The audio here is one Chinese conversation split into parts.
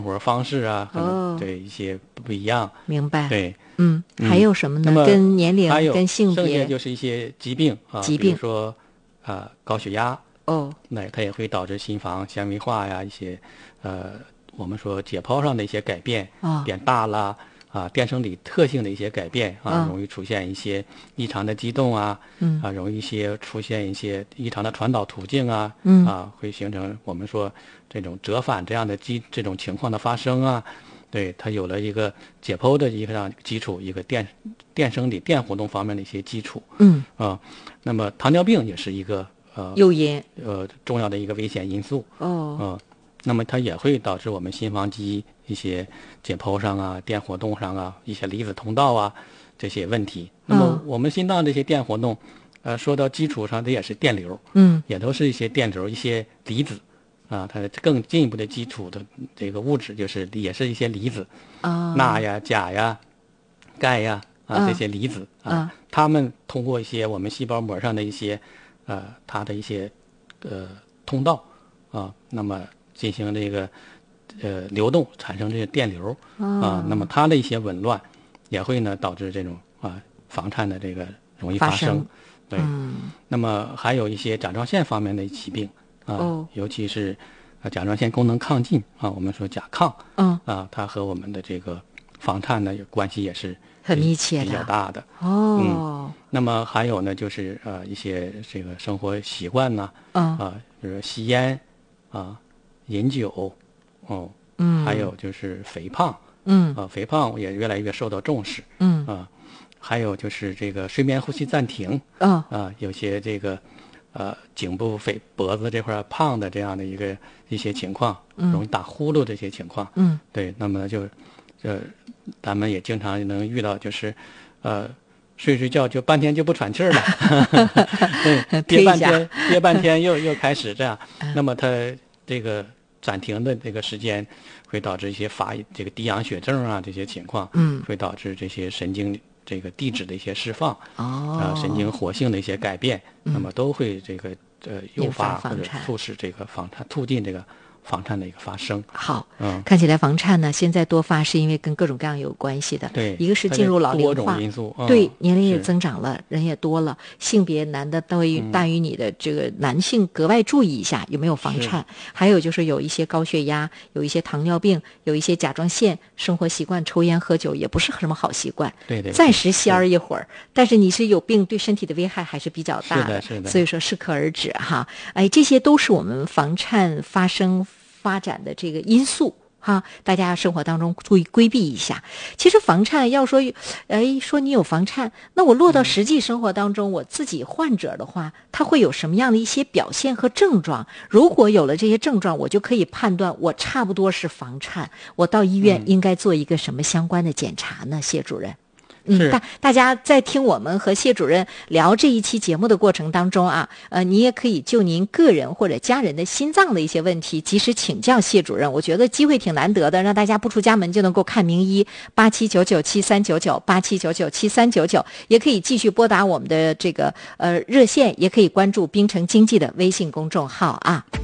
活方式啊，可能对一些不一样。 明白。 对， 还有什么呢？ 那么跟年龄、 还有跟性剩下别， 就是一些疾病啊，比如说高血压。那它也会导致心房纤维化呀，一些我们说解剖上的一些改变，变大啦电生理特性的一些改变容易出现一些异常的激动容易出现一些异常的传导途径会形成我们说这种折返这样的这种情况的发生对，它有了一个解剖的一个基础，一个电生理电活动方面的一些基础。那么糖尿病也是一个诱因重要的一个危险因素那么它也会导致我们心房肌一些解剖上电活动上一些离子通道这些问题。那么我们心脏这些电活动说到基础上，这也是电流，也都是一些电流，一些离子它更进一步的基础的这个物质也是一些离子钠呀、钾呀、钙呀这些离子它们通过一些我们细胞膜上的一些它的一些通道那么进行这个流动，产生这些电流那么它的一些紊乱也会呢导致这种房颤的这个容易发生。对，那么还有一些甲状腺方面的疾病尤其是甲状腺功能亢进我们说甲亢它和我们的这个房颤呢关系也是很密切的， 比较大的那么还有呢就是一些这个生活习惯呢比如吸烟饮酒还有就是肥胖肥胖也越来越受到重视还有就是这个睡眠呼吸暂停有些这个颈部脖子这块胖的这样的一些情况容易打呼噜这些情况对，那么就咱们也经常能遇到就是睡觉就半天就不喘气儿了憋半天又开始这样那么它这个暂停的这个时间会导致一些这个低氧血症这些情况会导致这些神经这个地质的一些释放神经活性的一些改变那么都会这个诱发或者促使这个房颤，促进这个房颤的一个发生。 好，看起来房颤呢现在多发是因为跟各种各样有关系的。 对， 一个是进入老龄化， 多种因素对，年龄也增长了，人也多了，性别男的大于女的这个男性格外注意一下有没有房颤。还有就是有一些高血压，有一些糖尿病，有一些甲状腺，生活习惯抽烟喝酒也不是什么好习惯。 对， 暂时仙儿一会儿，但是你是有病，对身体的危害还是比较大的。 是的， 所以说适可而止哈。这些都是我们房颤发展的这个因素大家生活当中注意规避一下。其实房颤要说说你有房颤，那我落到实际生活当中，我自己患者的话，他会有什么样的一些表现和症状？如果有了这些症状，我就可以判断我差不多是房颤，我到医院应该做一个什么相关的检查呢？谢主任。大家在听我们和谢主任聊这一期节目的过程当中你也可以就您个人或者家人的心脏的一些问题及时请教谢主任。我觉得机会挺难得的，让大家不出家门就能够看名医。8799739987997399，也可以继续拨打我们的这个热线，也可以关注滨城经济的微信公众号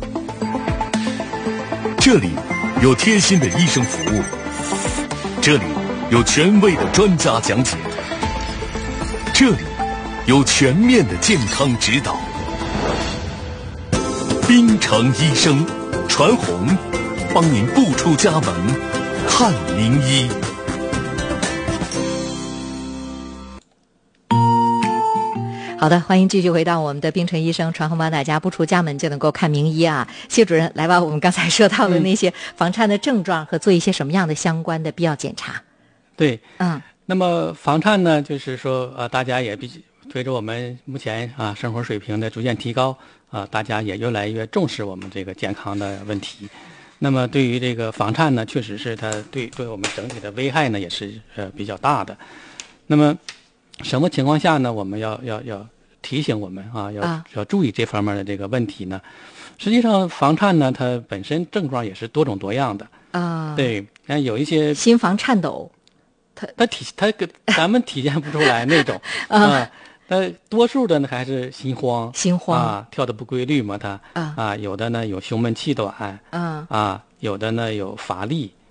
这里有贴心的医生服务，这里有权威的专家讲解，这里有全面的健康指导。滨城医生传红，帮您不出家门看名医。 好的，欢迎继续回到我们的滨城医生传红帮大家不出家门就能够看名医谢主任来吧，我们刚才说到的那些房颤的症状和做一些什么样的相关的必要检查。 对，那么房颤呢，就是说大家也随着我们目前生活水平的逐渐提高大家也越来越重视我们这个健康的问题。那么对于这个房颤呢，确实是它对我们整体的危害呢也是比较大的。那么什么情况下呢，我们要提醒我们要注意这方面的这个问题呢？实际上房颤呢，它本身症状也是多种多样的对，有一些心房颤抖。 它咱们体现不出来那种它多数的呢还是心慌跳得不规律嘛，它有的呢有胸闷气短有的呢有乏力